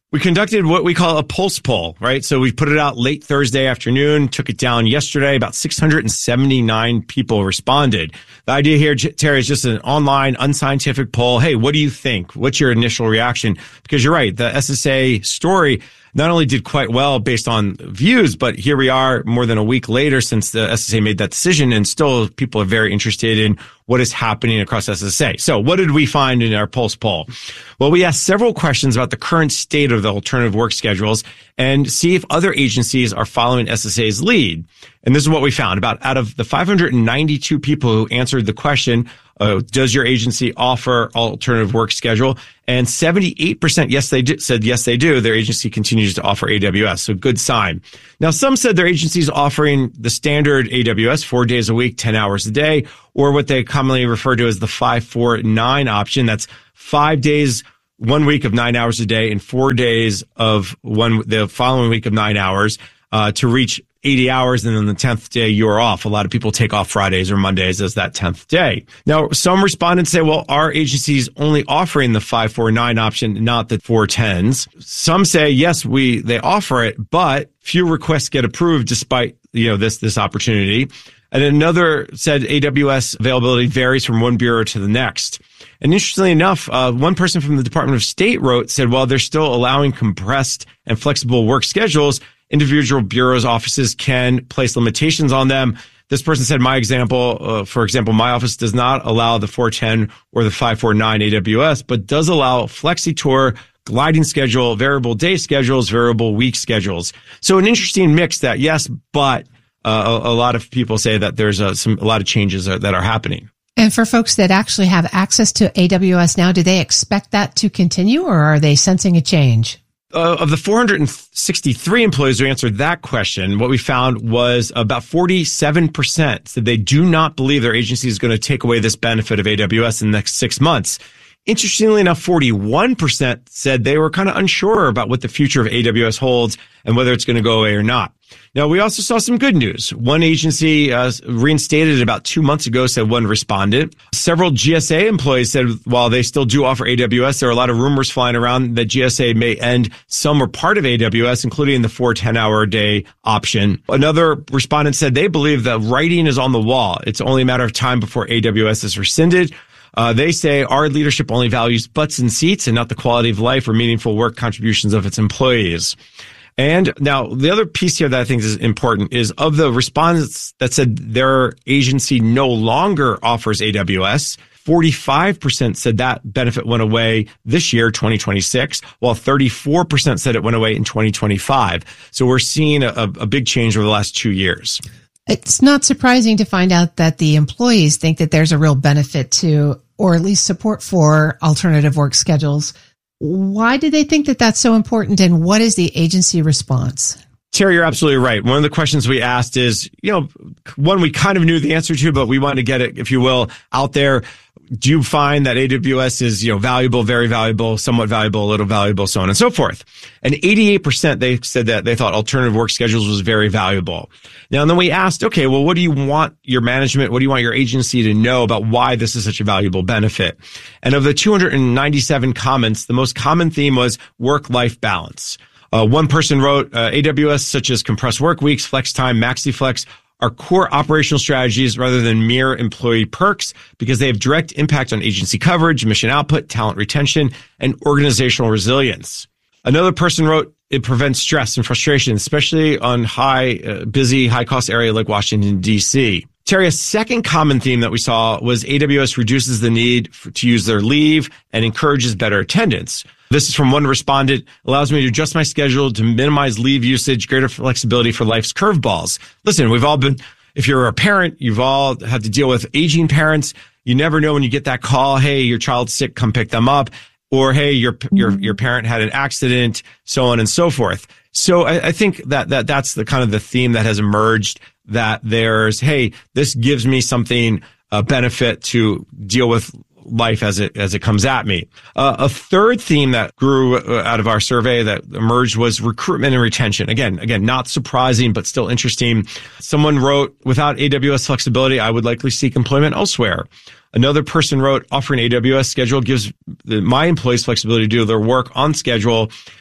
We conducted what we call a pulse poll, right? So we put it out late Thursday afternoon, took it down yesterday. About six hundred seventy-nine people responded. The idea here, Terry, is just an online, unscientific poll. Hey, what do you think? What's your initial reaction? Because you're right, the S S A story not only did quite well based on views, but here we are more than a week later since the S S A made that decision, and still people are very interested in what is happening across S S A. So what did we find in our Pulse poll? Well, we asked several questions about the current state of the alternative work schedules and see if other agencies are following S S A's lead. And this is what we found. About out of the five hundred ninety-two people who answered the question, uh, does your agency offer alternative work schedule? And seventy-eight percent, yes, they do, said yes, they do. Their agency continues to offer A W S. So good sign. Now, some said their agency is offering the standard A W S, four days a week, ten hours a day, or what they commonly refer to as the five four nine option. That's five days, one week of nine hours a day, and four days of one, the following week of nine hours, uh, to reach eighty hours, and then the tenth day you're off. A lot of people take off Fridays or Mondays as that tenth day. Now, some respondents say, well, our agency's only offering the five four nine option, not the four tens. Some say, yes, we they offer it, but few requests get approved despite, you know, this this opportunity. And another said A W S availability varies from one bureau to the next. And interestingly enough, uh, one person from the Department of State wrote, said, while they're still allowing compressed and flexible work schedules, individual bureaus' offices can place limitations on them. This person said, my example, uh, for example, my office does not allow the four ten or the five four nine A W S, but does allow flexi-tour, gliding schedule, variable day schedules, variable week schedules. So an interesting mix that, yes, but uh, a, a lot of people say that there's a, some, a lot of changes that are happening. And for folks that actually have access to A W S now, do they expect that to continue, or are they sensing a change? Uh, of the four hundred sixty-three employees who answered that question, what we found was about forty-seven percent said they do not believe their agency is going to take away this benefit of A W S in the next six months. Interestingly enough, forty-one percent said they were kind of unsure about what the future of A W S holds and whether it's going to go away or not. Now, we also saw some good news. One agency uh, reinstated it about two months ago, said one respondent. Several G S A employees said while they still do offer A W S, there are a lot of rumors flying around that G S A may end some or part of A W S, including the four ten-hour a day option. Another respondent said they believe the writing is on the wall. It's only a matter of time before A W S is rescinded. Uh, they say our leadership only values butts and seats and not the quality of life or meaningful work contributions of its employees. And now the other piece here that I think is important is of the respondents that said their agency no longer offers A W S, forty-five percent said that benefit went away this year, twenty twenty-six, while thirty-four percent said it went away in twenty twenty-five. So we're seeing a, a big change over the last two years. It's not surprising to find out that the employees think that there's a real benefit to, or at least support for, alternative work schedules. Why do they think that that's so important, and what is the agency response? Terry, you're absolutely right. One of the questions we asked is, you know, one we kind of knew the answer to, but we wanted to get it, if you will, out there. Do you find that A W S is, you know, valuable, very valuable, somewhat valuable, a little valuable, so on and so forth? And eighty-eight percent, they said that they thought alternative work schedules was very valuable. Now, and then we asked, okay, well, what do you want your management, what do you want your agency to know about why this is such a valuable benefit? And of the two hundred ninety-seven comments, the most common theme was work-life balance. Uh, one person wrote, uh, A W S such as compressed work weeks, flex time, MaxiFlex are core operational strategies rather than mere employee perks because they have direct impact on agency coverage, mission output, talent retention, and organizational resilience. Another person wrote, it prevents stress and frustration, especially on high, uh, busy, high-cost area like Washington, D C. Terry, a second common theme that we saw was A W S reduces the need for, to use their leave and encourages better attendance. This is from one respondent, allows me to adjust my schedule to minimize leave usage, greater flexibility for life's curveballs. Listen, we've all been, if you're a parent, you've all had to deal with aging parents. You never know when you get that call, hey, your child's sick, come pick them up. Or, hey, your, your, your parent had an accident, so on and so forth. So I, I think that, that that's the kind of the theme that has emerged, that there's, hey, this gives me something, a benefit to deal with life as it as it comes at me. Uh, a third theme that grew out of our survey that emerged was recruitment and retention. Again, again, not surprising, but still interesting. Someone wrote, without A W S flexibility, I would likely seek employment elsewhere. Another person wrote, offering A W S schedule gives the, my employees flexibility to do their work on schedule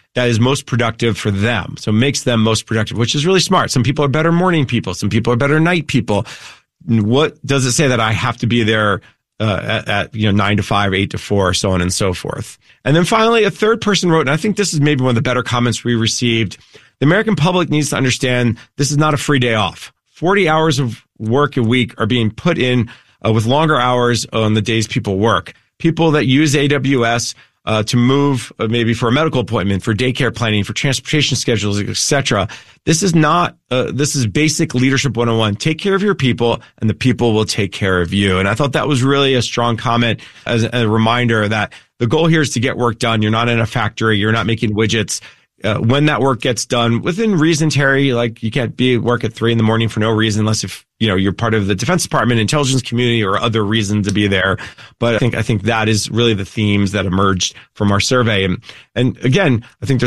that is most productive for them. So it makes them most productive, which is really smart. Some people are better morning people. Some people are better night people. What does it say that I have to be there uh, at, at, you know, nine to five, eight to four, so on and so forth? And then finally, a third person wrote, and I think this is maybe one of the better comments we received. The American public needs to understand this is not a free day off. forty hours of work a week are being put in uh, with longer hours on the days people work. People that use A W S uh, to move uh, maybe for a medical appointment, for daycare planning, for transportation schedules, et cetera. This is not, uh, this is basic leadership one oh one. Take care of your people and the people will take care of you. And I thought that was really a strong comment as a reminder that the goal here is to get work done. You're not in a factory. You're not making widgets. Uh, when that work gets done within reason, Terry, like you can't be at work at three in the morning for no reason unless if, you know, you're part of the Defense Department, intelligence community, or other reason to be there. But I think, I think that is really the themes that emerged from our survey. And, and again, I think there's